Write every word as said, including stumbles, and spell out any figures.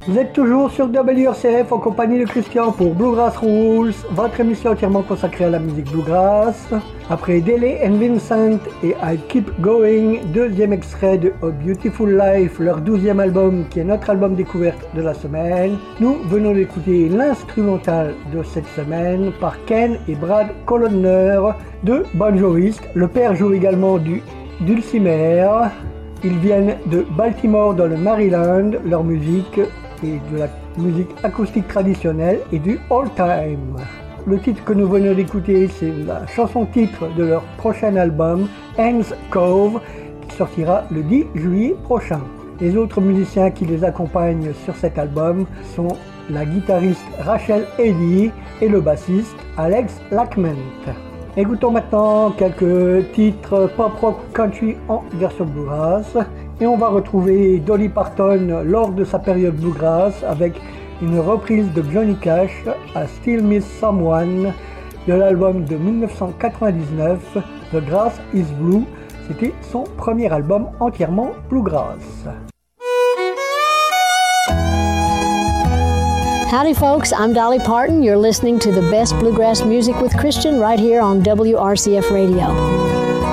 Vous êtes toujours sur W R C F en compagnie de Christian pour Bluegrass Rules, votre émission entièrement consacrée à la musique bluegrass. Après Daley and Vincent et I Keep Going, deuxième extrait de A Beautiful Life, leur douzième album qui est notre album découverte de la semaine, nous venons d'écouter l'instrumental de cette semaine par Ken et Brad Coloner, deux banjoistes. Le père joue également du dulcimer. Ils viennent de Baltimore dans le Maryland. Leur musique et de la musique acoustique traditionnelle et du old time. Le titre que nous venons d'écouter, c'est la chanson titre de leur prochain album, Hans Cove, qui sortira le dix juillet prochain. Les autres musiciens qui les accompagnent sur cet album sont la guitariste Rachel Eddy et le bassiste Alex Lackman. Écoutons maintenant quelques titres pop-rock country en version bluegrass. Et on va retrouver Dolly Parton lors de sa période bluegrass avec une reprise de Johnny Cash à Still Miss Someone de l'album de dix-neuf cent quatre-vingt-dix-neuf, The Grass is Blue. C'était son premier album entièrement bluegrass. Howdy folks, I'm Dolly Parton. You're listening to the best bluegrass music with Christian right here on W R C F Radio.